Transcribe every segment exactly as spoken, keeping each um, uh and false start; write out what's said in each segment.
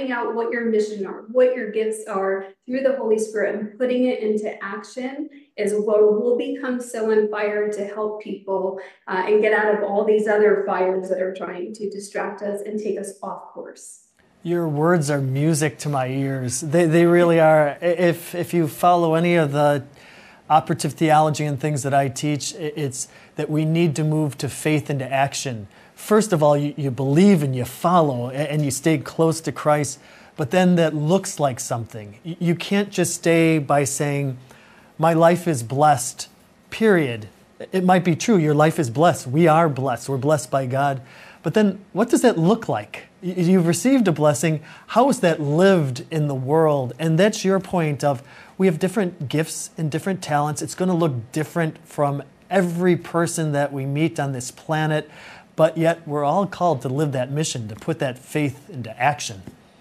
finding out what your mission are, what your gifts are through the Holy Spirit and putting it into action is what will become so on fire to help people uh, and get out of all these other fires that are trying to distract us and take us off course. Your words are music to my ears. They, they really are. If, if you follow any of the operative theology and things that I teach, it's that we need to move to faith into action. First of all, you, you believe and you follow and you stay close to Christ, but then that looks like something. You can't just stay by saying, my life is blessed, period. It might be true, your life is blessed. We are blessed. We're blessed by God. But then what does that look like? You've received a blessing. How is that lived in the world? And that's your point of we have different gifts and different talents. It's going to look different from every person that we meet on this planet, but yet we're all called to live that mission, to put that faith into action.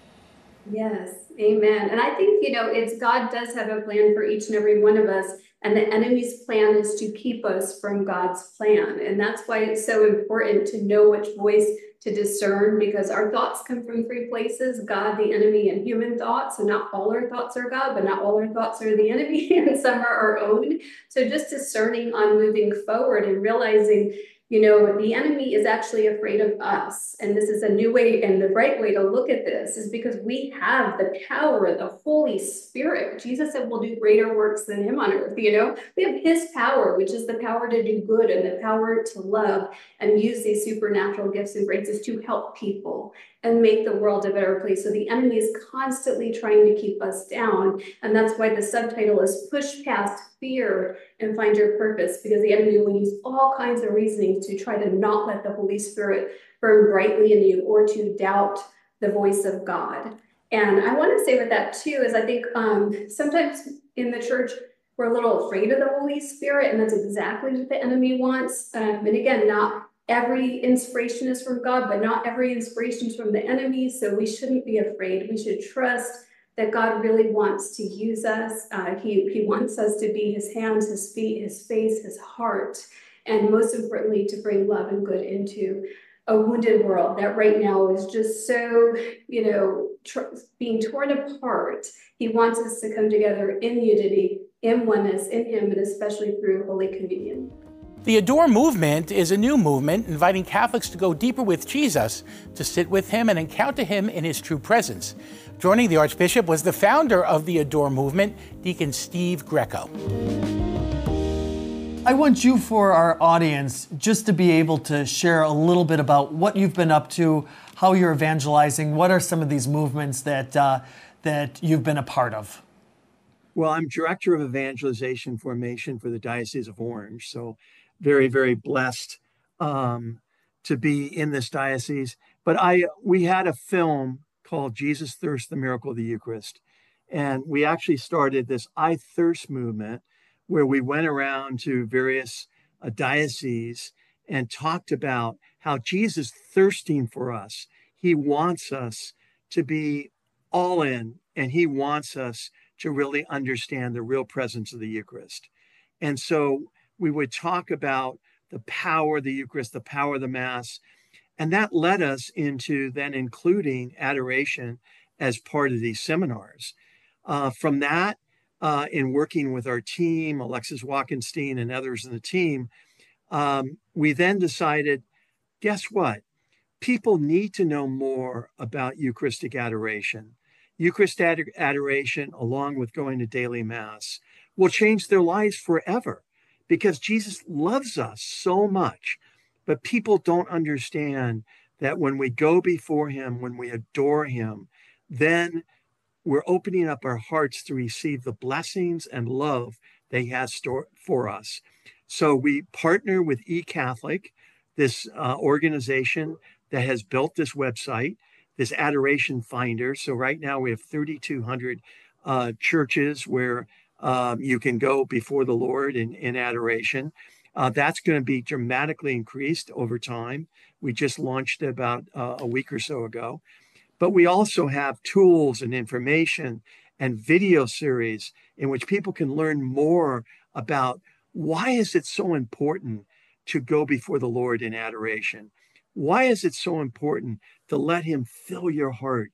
Yes, amen. And I think, you know, it's God does have a plan for each and every one of us. And the enemy's plan is to keep us from God's plan. And that's why it's so important to know which voice to discern, because our thoughts come from three places: God, the enemy, and human thoughts. And not all our thoughts are God, but not all our thoughts are the enemy, and some are our own. So just discerning on moving forward and realizing, you know, the enemy is actually afraid of us. And this is a new way, and the right way to look at this is because we have the power of the Holy Spirit. Jesus said we'll do greater works than him on earth, you know? We have his power, which is the power to do good and the power to love and use these supernatural gifts and graces to help people and make the world a better place. So the enemy is constantly trying to keep us down. And that's why the subtitle is Push Past Fear and Find Your Purpose, because the enemy will use all kinds of reasoning to try to not let the Holy Spirit burn brightly in you or to doubt the voice of God. And I want to say with that too, is I think um, sometimes in the church, we're a little afraid of the Holy Spirit, and that's exactly what the enemy wants. Um, and again, not every inspiration is from God, but not every inspiration is from the enemy. So we shouldn't be afraid. We should trust that God really wants to use us. Uh, he, he wants us to be his hands, his feet, his face, his heart, and most importantly, to bring love and good into a wounded world that right now is just so, you know, tr- being torn apart. He wants us to come together in unity, in oneness, in him, and especially through Holy Communion. The Adore movement is a new movement inviting Catholics to go deeper with Jesus, to sit with him and encounter him in his true presence. Joining the Archbishop was the founder of the Adore movement, Deacon Steve Greco. I want you, for our audience, just to be able to share a little bit about what you've been up to, how you're evangelizing, what are some of these movements that uh, that you've been a part of. Well, I'm Director of Evangelization Formation for the Diocese of Orange, so very, very blessed um, to be in this diocese. But I, we had a film called Jesus Thirst, the Miracle of the Eucharist. And we actually started this I Thirst movement where we went around to various uh, dioceses and talked about how Jesus is thirsting for us. He wants us to be all in, and he wants us to really understand the real presence of the Eucharist. And so we would talk about the power of the Eucharist, the power of the Mass, and that led us into then including adoration as part of these seminars. Uh, from that, uh, in working with our team, Alexis Walkenstein and others in the team, um, we then decided, guess what? People need to know more about Eucharistic adoration. Eucharistic adoration, along with going to daily Mass, will change their lives forever because Jesus loves us so much. But people don't understand that when we go before him, when we adore him, then we're opening up our hearts to receive the blessings and love that he has stored for us. So we partner with eCatholic, this uh, organization that has built this website, this adoration finder. So right now we have thirty-two hundred uh, churches where um, you can go before the Lord in, in adoration. Uh, that's going to be dramatically increased over time. We just launched it about uh, a week or so ago. But we also have tools and information and video series in which people can learn more about why is it so important to go before the Lord in adoration? Why is it so important to let him fill your heart